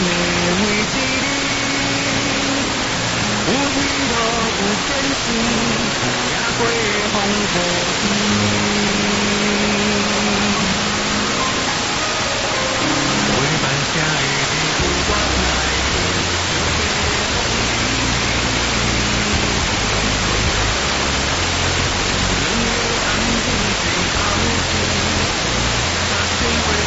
的位置里，有几多有真心，也过风雨。